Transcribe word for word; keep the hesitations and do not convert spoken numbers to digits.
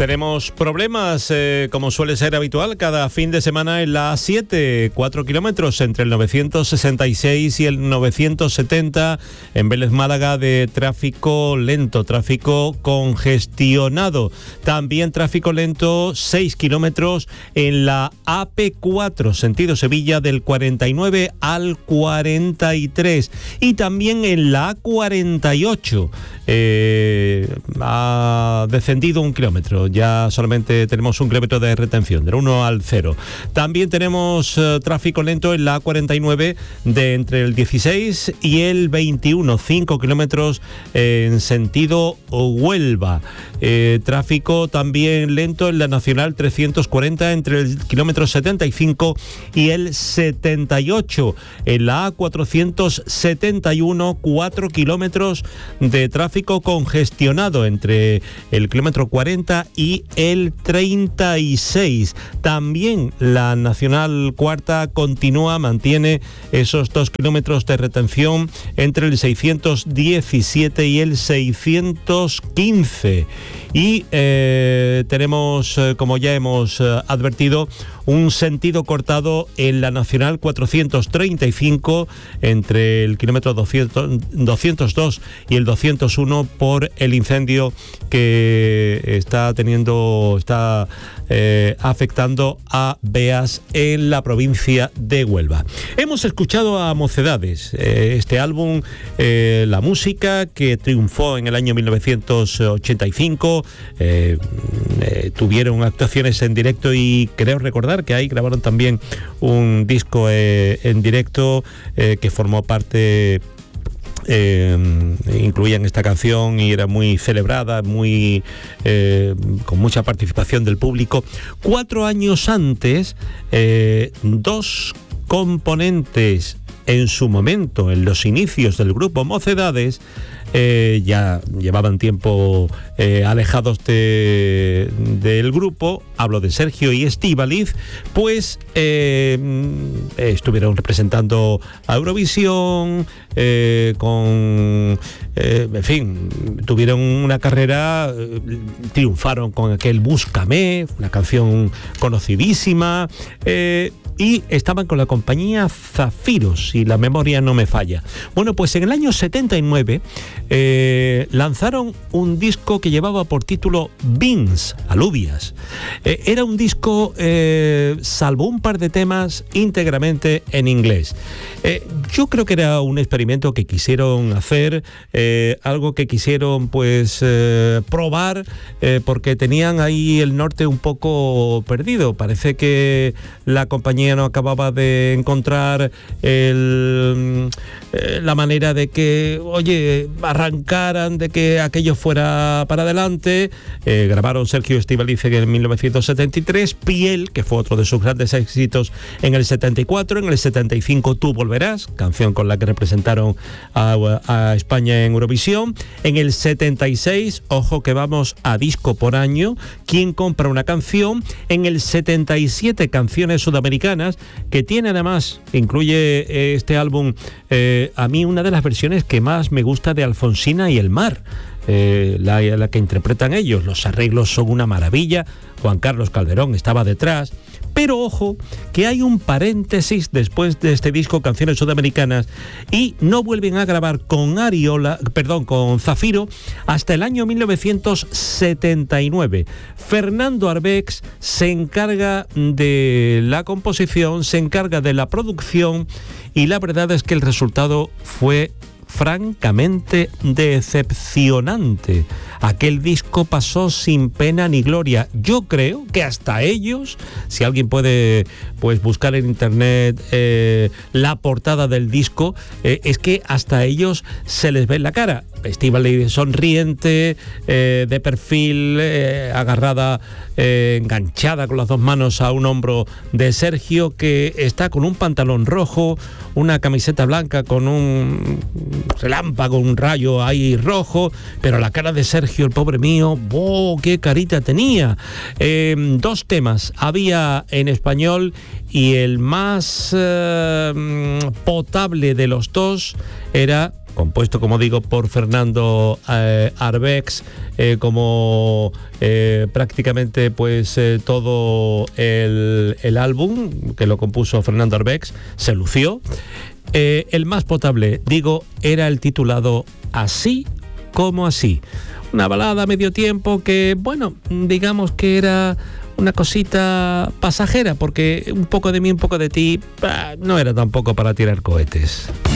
Tenemos problemas, eh, como suele ser habitual, cada fin de semana en la A siete, cuatro kilómetros entre el novecientos sesenta y seis y el novecientos setenta en Vélez Málaga, de tráfico lento, tráfico congestionado. También tráfico lento, seis kilómetros en la A P cuatro, sentido Sevilla, del cuarenta y nueve al cuarenta y tres. Y también en la A cuarenta y ocho, eh, ha descendido un kilómetro. Ya solamente tenemos un kilómetro de retención, del uno al cero. También tenemos uh, tráfico lento en la A cuarenta y nueve de entre el dieciséis y el veintiuno, cinco kilómetros eh, en sentido Huelva. Eh, tráfico también lento en la Nacional trescientos cuarenta entre el kilómetro setenta y cinco y el setenta y ocho. En la A cuatrocientos setenta y uno, cuatro kilómetros de tráfico congestionado entre el kilómetro cuarenta y el treinta y seis. También la Nacional Cuarta continúa, mantiene esos dos kilómetros de retención entre el seiscientos diecisiete y el seiscientos quince. Y eh, tenemos, eh, como ya hemos eh, advertido, un sentido cortado en la Nacional cuatrocientos treinta y cinco entre el kilómetro doscientos, doscientos dos y el doscientos uno por el incendio que está teniendo, está eh, afectando a Beas en la provincia de Huelva. Hemos escuchado a Mocedades, eh, este álbum, eh, la música que triunfó en el año mil novecientos ochenta y cinco, eh, eh, tuvieron actuaciones en directo y creo recordar que ahí grabaron también un disco eh, en directo eh, que formó parte, eh, incluían esta canción y era muy celebrada, muy eh, con mucha participación del público. Cuatro años antes, eh, dos componentes en su momento, en los inicios del grupo Mocedades, Eh, ya llevaban tiempo eh, alejados de, del grupo. Hablo de Sergio y Estíbaliz, pues eh, estuvieron representando a Eurovisión, eh, con, eh, en fin, tuvieron una carrera, eh, triunfaron con aquel Búscame, una canción conocidísima, eh, y estaban con la compañía Zafiros, si la memoria no me falla. Bueno, pues en el año setenta y nueve eh, lanzaron un disco que llevaba por título Beans, alubias. Eh, era un disco, eh, salvo un par de temas, íntegramente en inglés. Eh, yo creo que era un experimento que quisieron hacer, eh, algo que quisieron pues eh, probar, eh, porque tenían ahí el norte un poco perdido. Parece que la compañía no acababa de encontrar el, eh, la manera de que, oye, arrancaran, de que aquello fuera para adelante. Eh, grabaron Sergio Estíbaliz en mil novecientos setenta y tres, Piel, que fue otro de sus grandes éxitos, en el setenta y cuatro, en el setenta y cinco Tú volverás, canción con la que representaron a, a España en Eurovisión. En el setenta y seis, ojo que vamos a disco por año, ¿Quién compra una canción? En el setenta y siete, Canciones Sudamericanas, que tiene además, incluye este álbum, eh, a mí una de las versiones que más me gusta de Alfonsina y El Mar, eh, la, la que interpretan ellos. Los arreglos son una maravilla, Juan Carlos Calderón estaba detrás. Pero ojo, que hay un paréntesis después de este disco, Canciones Sudamericanas, y no vuelven a grabar con Ariola, perdón, con Zafiro hasta el año mil novecientos setenta y nueve. Fernando Arbex se encarga de la composición, se encarga de la producción, y la verdad es que el resultado fue francamente decepcionante. Aquel disco pasó sin pena ni gloria. Yo creo que hasta ellos, si alguien puede pues buscar en internet eh, la portada del disco, eh, es que hasta ellos se les ve en la cara. Estíbaliz sonriente, eh, de perfil, eh, agarrada, eh, enganchada con las dos manos a un hombro de Sergio, que está con un pantalón rojo, una camiseta blanca con un relámpago, un rayo ahí rojo, pero la cara de Sergio, el pobre mío, ¡oh, qué carita tenía! Eh, dos temas había en español, y el más eh, potable de los dos era compuesto, como digo, por Fernando eh, Arbex, eh, como eh, prácticamente pues eh, todo el, el álbum que lo compuso Fernando Arbex, se lució. Eh, el más potable, digo, era el titulado Así como así. Una balada a medio tiempo que, bueno, digamos que era una cosita pasajera, porque un poco de mí, un poco de ti, bah, no era tampoco para tirar cohetes.